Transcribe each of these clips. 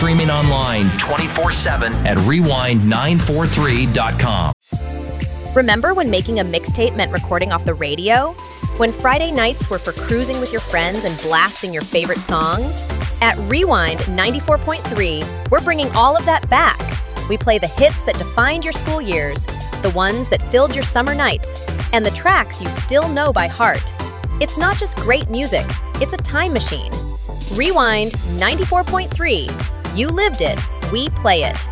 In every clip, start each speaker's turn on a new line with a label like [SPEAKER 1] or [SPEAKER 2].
[SPEAKER 1] streaming online 24/7 at rewind943.com.
[SPEAKER 2] Remember when making a mixtape meant recording off the radio? When Friday nights were for cruising with your friends and blasting your favorite songs? At Rewind 94.3, we're bringing all of that back. We play the hits that defined your school years, the ones that filled your summer nights, and the tracks you still know by heart. It's not just great music, it's a time machine. Rewind 94.3. You lived it, we play it.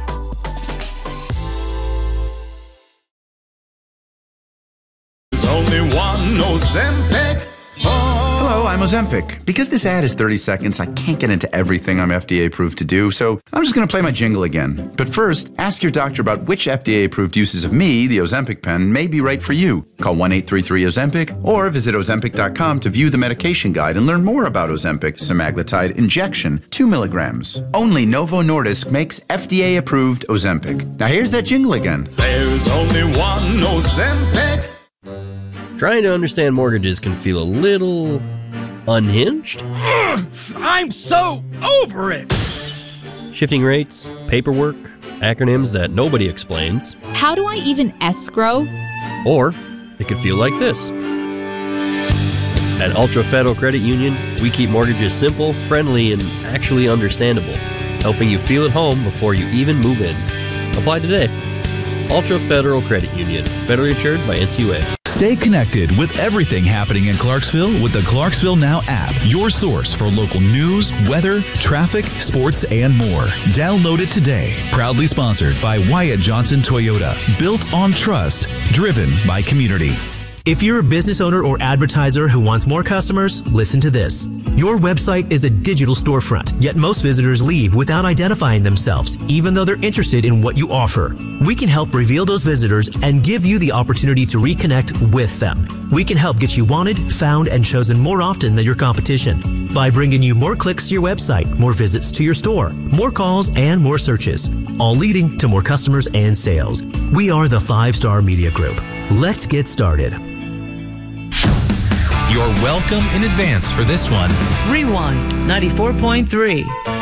[SPEAKER 3] There's only one Ozempic.
[SPEAKER 4] Hello, I'm Ozempic. Because this ad is 30 seconds, I can't get into everything I'm FDA approved to do, so I'm just going to play my jingle again. But first, ask your doctor about which FDA approved uses of me, the Ozempic pen, may be right for you. Call 1-833-OZEMPIC or visit Ozempic.com to view the medication guide and learn more about Ozempic semaglutide injection, 2 milligrams. Only Novo Nordisk makes FDA approved Ozempic. Now here's that jingle again.
[SPEAKER 3] There's only one Ozempic.
[SPEAKER 5] Trying to understand mortgages can feel a little unhinged.
[SPEAKER 6] I'm so over it!
[SPEAKER 5] Shifting rates, paperwork, acronyms that nobody explains.
[SPEAKER 7] How do I even escrow?
[SPEAKER 5] Or it could feel like this. At Ultra Federal Credit Union, we keep mortgages simple, friendly, and actually understandable, helping you feel at home before you even move in. Apply today. Ultra Federal Credit Union, federally insured by NCUA.
[SPEAKER 8] Stay connected with everything happening in Clarksville with the Clarksville Now app, your source for local news, weather, traffic, sports, and more. Download it today. Proudly sponsored by Wyatt Johnson Toyota. Built on trust, driven by community.
[SPEAKER 9] If you're a business owner or advertiser who wants more customers, listen to this. Your website is a digital storefront, yet most visitors leave without identifying themselves, even though they're interested in what you offer. We can help reveal those visitors and give you the opportunity to reconnect with them. We can help get you wanted, found, and chosen more often than your competition by bringing you more clicks to your website, more visits to your store, more calls, and more searches, all leading to more customers and sales. We are the 5-Star Media Group. Let's get started.
[SPEAKER 10] You're welcome in advance for this one.
[SPEAKER 11] Rewind 94.3.